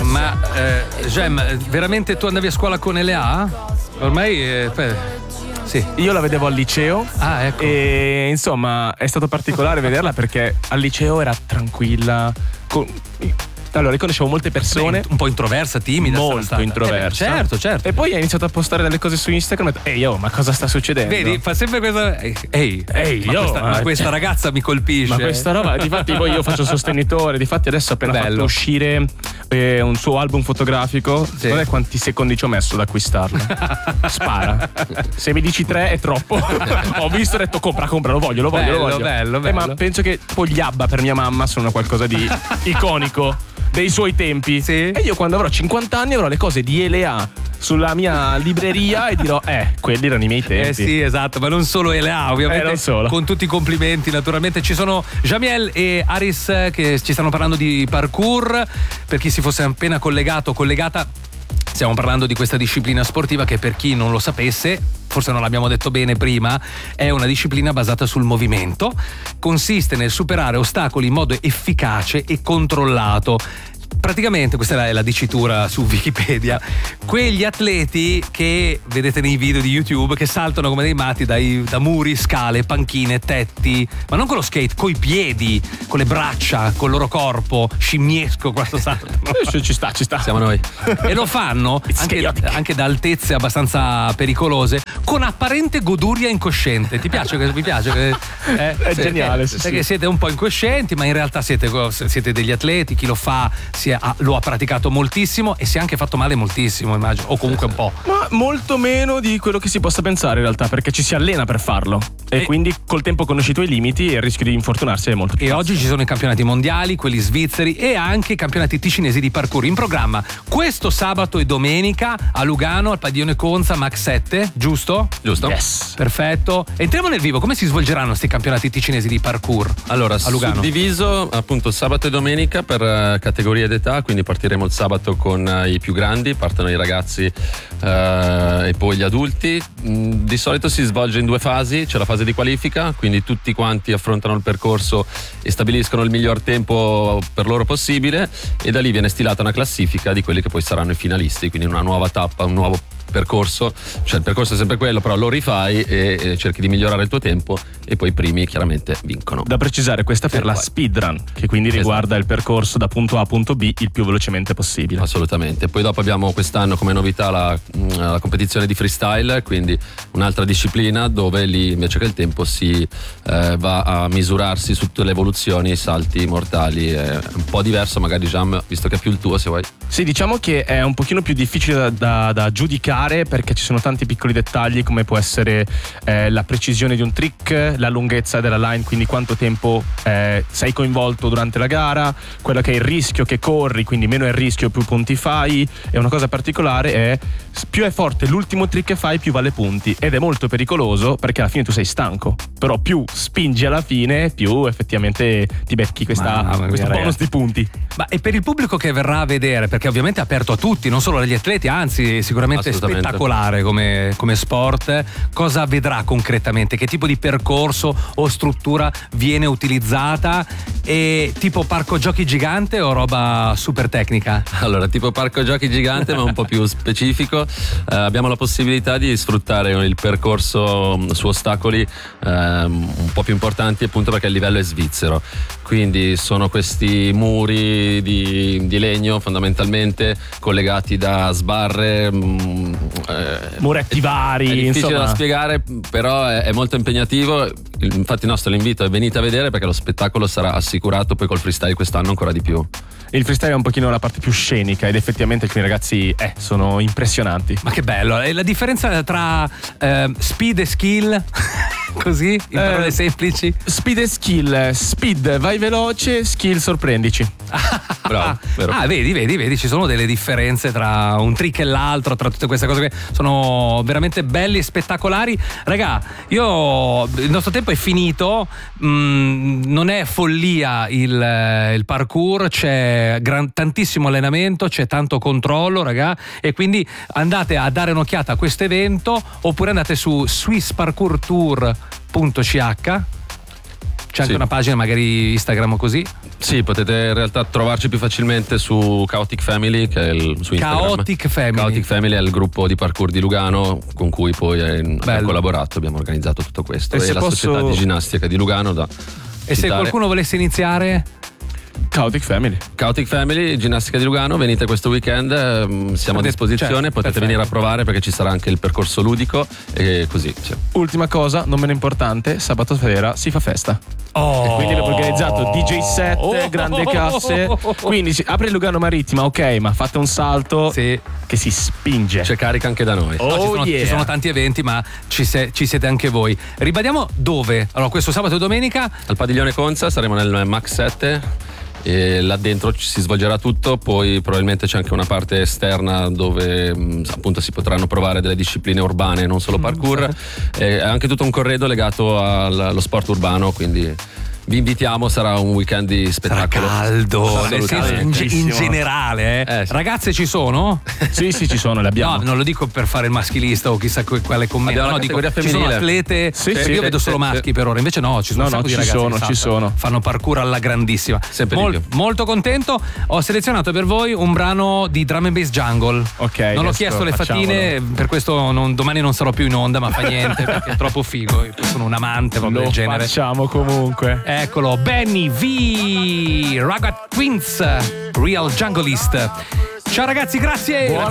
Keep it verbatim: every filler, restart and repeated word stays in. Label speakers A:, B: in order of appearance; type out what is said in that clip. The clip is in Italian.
A: Ma eh, Gem, veramente tu andavi a scuola con L A? Ormai eh, beh, sì.
B: Io la vedevo al liceo.
A: Ah, ecco.
B: E insomma è stato particolare vederla perché al liceo era tranquilla. Con... Allora, riconoscevo molte persone.
A: Beh, un po' introversa, timida.
B: Molto introversa.
A: Eh, certo, certo.
B: E poi ha iniziato a postare delle cose su Instagram e ho detto, ehi yo, ma cosa sta succedendo?
A: Vedi, fa sempre questa. Ehi,
B: ehi,
A: ma,
B: yo,
A: questa, ma questa ragazza mi colpisce.
B: Ma questa roba, difatti poi io faccio sostenitore. Difatti adesso ho appena
A: Bello.
B: fatto uscire eh, un suo album fotografico.
A: Sì.
B: Non è quanti secondi ci ho messo ad acquistarlo. Spara. Se mi dici tre è troppo. Ho visto e ho detto compra, compra, lo voglio, lo voglio,
A: Bello,
B: lo voglio.
A: bello,
B: Eh,
A: bello.
B: ma penso che poi gli ABBA per mia mamma sono qualcosa di iconico dei suoi tempi.
A: Sì.
B: E io quando avrò cinquanta anni avrò le cose di L A sulla mia libreria e dirò eh, quelli erano i miei tempi.
A: Eh sì, esatto, ma non solo L A, ovviamente.
B: Eh, non solo.
A: Con tutti i complimenti, naturalmente. Ci sono Jamiel e Aris che ci stanno parlando di parkour. Per chi si fosse appena collegato o collegata, stiamo parlando di questa disciplina sportiva che, per chi non lo sapesse, forse non l'abbiamo detto bene prima, è una disciplina basata sul movimento. Consiste nel superare ostacoli in modo efficace e controllato. Praticamente, questa è la dicitura su Wikipedia, quegli atleti che vedete nei video di YouTube che saltano come dei matti dai, da muri, scale, panchine, tetti, ma non con lo skate, coi piedi, con le braccia, col loro corpo scimmiesco quando saltano.
B: Ci sta, ci sta.
A: Siamo noi. E lo fanno anche, anche da altezze abbastanza pericolose, con apparente goduria incosciente. Ti piace? Mi piace? Eh,
B: È geniale, sì,
A: perché
B: sì.
A: siete un po' incoscienti, ma in realtà siete, siete degli atleti. Chi lo fa si è, lo ha praticato moltissimo e si è anche fatto male moltissimo, immagino, o comunque un po'.
B: Ma molto meno di quello che si possa pensare in realtà, perché ci si allena per farlo e,
A: E-
B: quindi col tempo conosci i tuoi limiti e il rischio di infortunarsi è molto più
A: E
B: basso.
A: oggi ci sono i campionati mondiali, quelli svizzeri e anche i campionati ticinesi di parkour in programma questo sabato e domenica a Lugano al padiglione Conza Max sette, giusto?
C: Giusto?
B: Yes.
A: Perfetto. Entriamo nel vivo, come si svolgeranno questi campionati ticinesi di parkour?
C: Allora,
A: a Lugano.
C: suddiviso appunto sabato e domenica per eh, categorie d'età, quindi partiremo il sabato con eh, i più grandi, partono i ragazzi eh, e poi gli adulti. Mm, di solito si svolge in due fasi, c'è la fase di qualifica, quindi tutti quanti affrontano il percorso e stabiliscono il miglior tempo per loro possibile, e da lì viene stilata una classifica di quelli che poi saranno i finalisti, quindi una nuova tappa, un nuovo percorso, cioè il percorso è sempre quello, però lo rifai e, e cerchi di migliorare il tuo tempo, e poi i primi chiaramente vincono.
B: Da precisare, questa per la speedrun, che quindi riguarda il percorso da punto A a punto B il più velocemente possibile.
C: Assolutamente. Poi dopo abbiamo quest'anno come novità la, la competizione di freestyle, quindi un'altra disciplina dove lì invece che il tempo si eh, va a misurarsi su tutte le evoluzioni, i salti mortali. È un po' diverso magari, Jam, visto che è più il tuo, se vuoi.
B: Sì, diciamo che è un pochino più difficile da, da, da giudicare, perché ci sono tanti piccoli dettagli, come può essere eh, la precisione di un trick, la lunghezza della line, quindi quanto tempo eh, sei coinvolto durante la gara, quello che è il rischio che corri, quindi meno è il rischio più punti fai. E una cosa particolare è più è forte l'ultimo trick che fai, più vale punti, ed è molto pericoloso perché alla fine tu sei stanco, però più spingi alla fine più effettivamente ti becchi questa,
A: Mamma mia,
B: questo bonus
A: ragazzi.
B: di punti.
A: Ma e per il pubblico che verrà a vedere, perché ovviamente è aperto a tutti, non solo agli atleti, anzi sicuramente
C: Assolutamente.
A: spettacolare come, come sport, cosa vedrà concretamente? Che tipo di percorso o struttura viene utilizzata? E tipo parco giochi gigante o roba super tecnica?
C: Allora, tipo parco giochi gigante, ma un po' più specifico. Eh, abbiamo la possibilità di sfruttare il percorso su ostacoli ehm, un po' più importanti, appunto perché il livello è svizzero. Quindi sono questi muri di, di legno fondamentalmente collegati da sbarre, mh, eh,
B: Muretti vari,
C: è difficile
B: insomma.
C: da spiegare, però è, è molto impegnativo. Infatti il nostro invito è: venite a vedere, perché lo spettacolo sarà assicurato, poi col freestyle quest'anno ancora di più.
B: Il freestyle è un pochino la parte più scenica ed effettivamente alcuni ragazzi eh, sono impressionanti.
A: Ma che bello! E la differenza tra eh, speed e skill? Così, in parole
B: Eh,
A: semplici?
B: Speed e skill. Speed vai veloce, skill sorprendici.
C: Bravo, vero.
A: Ah, vedi, vedi, vedi, ci sono delle differenze tra un trick e l'altro, tra tutte queste cose che sono veramente belli e spettacolari. Raga, io il nostro tempo è finito, mm, non è follia il, il parkour, c'è gran, tantissimo allenamento, c'è tanto controllo, raga, e quindi andate a dare un'occhiata a questo evento, oppure andate su swiss parkour tour punto c h. C'è anche
C: Sì.
A: una pagina, magari Instagram o così.
C: Sì, potete in realtà trovarci più facilmente su Chaotic Family, che è il, su Instagram.
A: Chaotic Family.
C: Chaotic Family è il gruppo di parkour di Lugano con cui poi eh, abbiamo collaborato, abbiamo organizzato tutto questo.
B: E
C: E,
B: se
C: la
B: posso-
C: società di ginnastica di Lugano da
A: E se
C: citare.
A: qualcuno volesse iniziare,
B: Chaotic Family.
C: Chaotic Family, ginnastica di Lugano, venite questo weekend, ehm, siamo a
A: Certo,
C: disposizione, potete
A: perfetto.
C: venire a provare perché ci sarà anche il percorso ludico e così. Sì.
B: Ultima cosa, non meno importante, sabato sera si fa festa.
A: oh.
B: Quindi abbiamo organizzato D J set,
A: Oh.
B: grande casse. Quindi si apre il Lugano Marittima, ok, ma fate un salto
A: Sì.
B: che si spinge.
C: C'è carica anche da noi.
B: Oh,
A: No, ci, sono,
B: yeah.
A: ci sono tanti eventi, ma ci, se- ci siete anche voi. Ribadiamo dove? Allora, questo sabato e domenica.
C: Al padiglione Conza saremo nel Max sette e là dentro ci si svolgerà tutto, poi probabilmente c'è anche una parte esterna dove mh, appunto si potranno provare delle discipline urbane, non solo parkour, e anche tutto un corredo legato al- allo sport urbano, quindi vi invitiamo, sarà un weekend di
A: Sarà
C: spettacolo.
A: caldo, nel
C: Assolutamente.
A: senso, in, ge- in
B: Caldissimo.
A: generale. eh.
C: Eh, sì.
A: Ragazze ci sono?
B: Sì, sì, ci sono, le abbiamo.
A: No, non lo dico per fare il maschilista o chissà que- quale commento.
C: Abbiamo
A: No,
C: la
A: dico,
C: categoria
A: ci sono
C: femminile.
A: atlete.
B: Sì,
A: perché
B: sì,
A: io
C: sì,
A: vedo solo
C: sì,
A: maschi
C: sì.
A: per ora. Invece no, ci sono
B: No,
A: un sacco
B: no,
A: di
B: ci
A: ragazzi
B: sono,
A: che
B: ci
A: saltano,
B: sono.
A: fanno parkour alla grandissima.
C: Sempre di
A: Mol-
C: più.
A: molto contento. Ho selezionato per voi un brano di drum and bass jungle.
B: Ok,
A: Non ho
B: adesso
A: chiesto le
B: facciamolo.
A: fattine, per questo non- domani non sarò più in onda, ma fa niente perché è troppo figo. Io sono un amante proprio
B: Lo
A: del genere.
B: facciamo comunque.
A: Eccolo, Benny V, Raga Twins, Real Jungleist. Ciao ragazzi, grazie.
B: Buona